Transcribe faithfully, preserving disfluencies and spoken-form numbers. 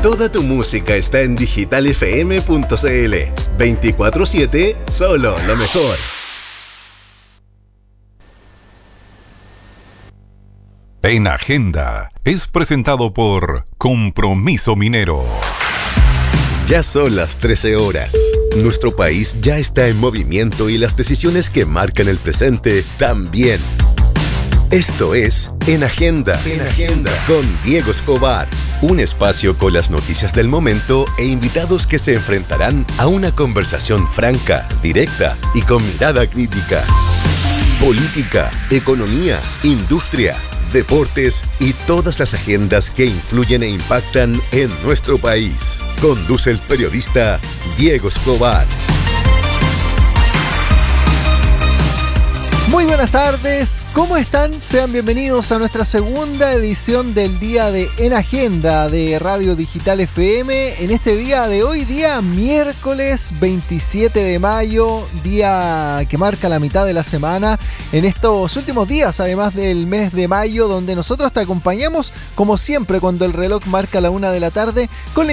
Toda tu música está en digital f m punto c l. veinticuatro siete, solo lo mejor. En Agenda es presentado por Compromiso Minero. Ya son las trece horas. Nuestro país ya está en movimiento y las decisiones que marcan el presente también. Esto es En Agenda, en Agenda, con Diego Escobar. Un espacio con las noticias del momento e invitados que se enfrentarán a una conversación franca, directa y con mirada crítica. Política, economía, industria, deportes y todas las agendas que influyen e impactan en nuestro país. Conduce el periodista Diego Escobar. Muy buenas tardes, ¿cómo están? Sean bienvenidos a nuestra segunda edición del día de En Agenda de Radio Digital F M. En este día de hoy, día miércoles veintisiete de mayo, día que marca la mitad de la semana. En estos últimos días, además del mes de mayo, donde nosotros te acompañamos, como siempre, cuando el reloj marca la una de la tarde, con la